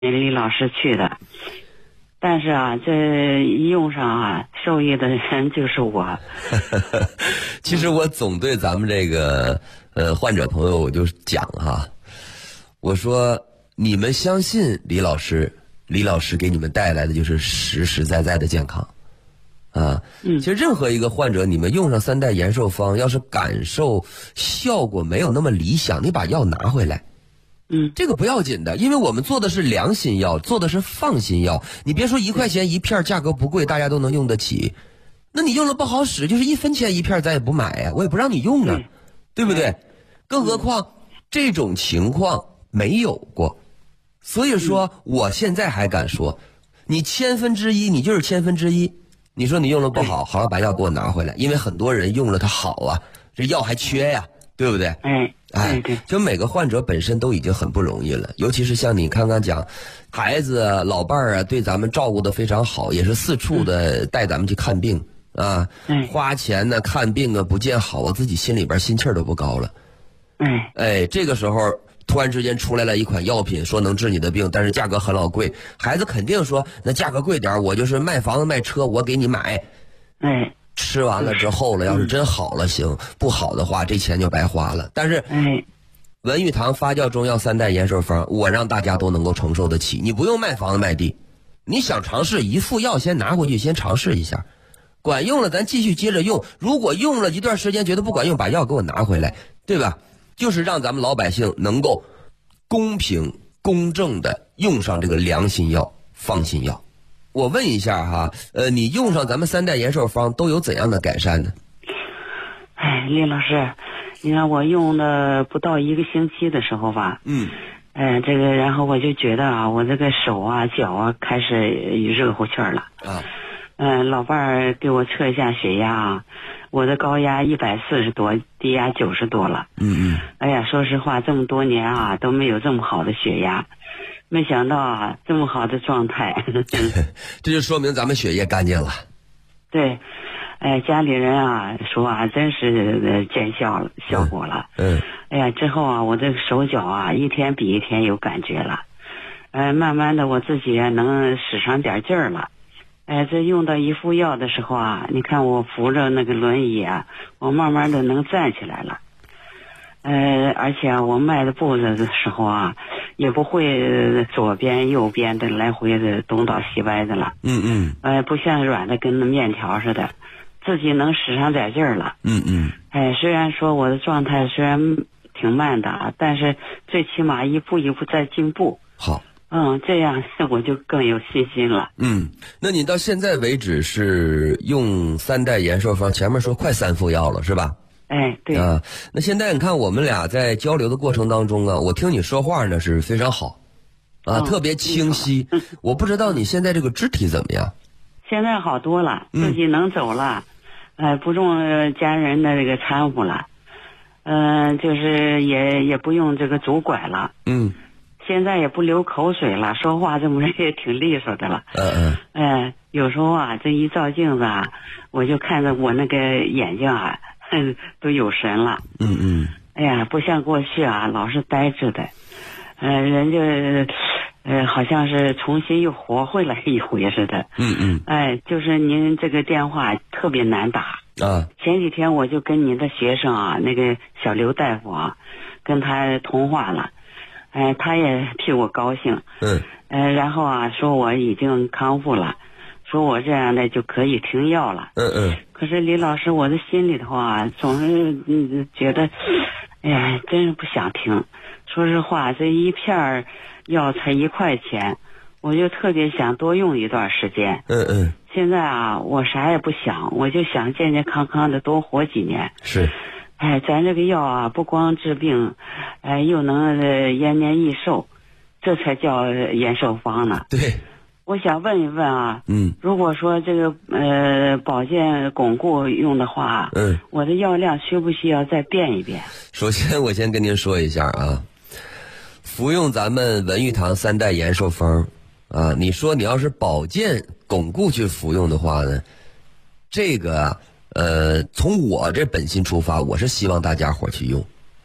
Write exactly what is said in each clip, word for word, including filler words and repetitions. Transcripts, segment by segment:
李老师去的。但是啊，这一用上啊，受益的人就是我。 其实我总对咱们这个呃患者朋友我就讲哈，我说你们相信李老师，李老师给你们带来的就是实实在在的健康啊。 嗯， 其实任何一个患者，你们用上三代延寿方，要是感受效果没有那么理想，你把药拿回来。 嗯， 这个不要紧的，因为我们做的是良心药，做的是放心药。你别说一块钱一片，价格不贵，大家都能用得起。那你用了不好使，就是一分钱一片，咱也不买呀，我也不让你用啊，对不对？更何况这种情况没有过，所以说我现在还敢说，你千分之一，你就是千分之一。你说你用了不好，好了，把药给我拿回来，因为很多人用了它好啊，这药还缺呀，对不对？ 哎。 哎，就每个患者本身都已经很不容易了，尤其是像你刚刚讲，孩子啊、老伴儿啊，对咱们照顾的非常好，也是四处的带咱们去看病啊， 嗯、 花钱呢、看病啊不见好，我自己心里边心气儿都不高了。 哎哎，这个时候突然之间出来了一款药品，说能治你的病，但是价格很老贵，孩子肯定说那价格贵点，我就是卖房子卖车，我给你买。 哎。 吃完了之后了，要是真好了行，不好的话这钱就白花了。但是， 哎， 文玉堂发酵中药三代延寿方，我让大家都能够承受得起。你不用卖房子卖地，你想尝试一副药先拿回去先尝试一下，管用了咱继续接着用。如果用了一段时间觉得不管用，把药给我拿回来，对吧？就是让咱们老百姓能够公平公正的用上这个良心药、放心药。我问一下哈，呃，你用上咱们三代延寿方都有怎样的改善呢？ 哎，李老师，你看我用的不到一个星期的时候吧， 嗯， 哎、呃，这个然后我就觉得啊，我这个手啊、脚啊开始热乎气儿了。 啊， 嗯、呃，老伴儿给我测一下血压啊，我的高压一百四十多，低压九十多了。 嗯嗯。 哎呀，说实话，这么多年啊都没有这么好的血压。没想到啊，这么好的状态。 这就说明咱们血液干净了。 对，哎，家里人啊说啊，真是见效了，效果了。 嗯。嗯哎呀，之后啊，我这个手脚啊，一天比一天有感觉了。呃，慢慢的我自己啊能使上点劲儿了。哎，这用到一副药的时候啊，你看我扶着那个轮椅啊，我慢慢的能站起来了。呃，而且啊，我迈的步子的时候啊，也不会左边右边的来回的东倒西歪的了。 嗯嗯。 呃，不像软的跟那面条似的，自己能使上点劲儿了。 嗯嗯。 哎，虽然说我的状态虽然挺慢的，但是最起码一步一步在进步。 好。 嗯，这样我就更有信心了。 嗯，那你到现在为止是用三代延寿方，前面说快三副药了是吧？ 哎，对啊，那现在你看我们俩在交流的过程当中啊，我听你说话呢是非常好，啊， 哦、 特别清晰。 嗯、 我不知道你现在这个肢体怎么样？ 现在好多了，自己能走了，嗯、呃，不用家人的这个搀扶了，嗯、呃，就是也也不用这个拄拐了。 嗯。 现在也不流口水了，说话这么也挺利索的了。 嗯嗯。 哎、呃，有时候啊，这一照镜子啊，我就看着我那个眼睛啊，哼，都有神了。 嗯嗯。 哎呀，不像过去啊，老是呆滞的。呃，人就呃，好像是重新又活回来一回似的。 嗯嗯。 哎，就是您这个电话特别难打。 啊。 前几天我就跟您的学生啊，那个小刘大夫啊，跟他通话了。哎，他也替我高兴。 嗯。 呃，然后啊，说我已经康复了，说我这样的就可以停药了。 嗯嗯。 可是李老师，我的心里头啊，总是嗯觉得，哎呀，真是不想停。说实话，这一片药才一块钱，我就特别想多用一段时间。 嗯嗯。 现在啊，我啥也不想，我就想健健康康的多活几年。 是。 哎，咱这个药啊，不光治病，哎，又能呃延年益寿，这才叫延寿方呢。 对。 我想问一问啊， 嗯， 如果说这个呃保健巩固用的话， 嗯， 我的药量需不需要再变一变？ 首先，我先跟您说一下啊，服用咱们文玉堂三代延寿方啊，你说你要是保健巩固去服用的话呢，这个呃，从我这本心出发，我是希望大家伙去用。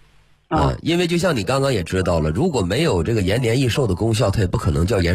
啊、 因为就像你刚刚也知道了，如果没有这个延年益寿的功效，它也不可能叫延